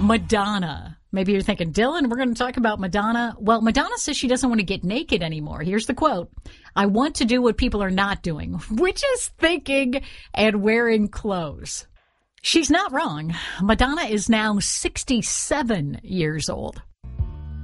Madonna. Maybe you're thinking, Dylan, we're going to talk about Madonna. Well, Madonna says she doesn't want to get naked anymore. Here's the quote. I want to do what people are not doing, which is thinking and wearing clothes. She's not wrong. Madonna is now 67 years old.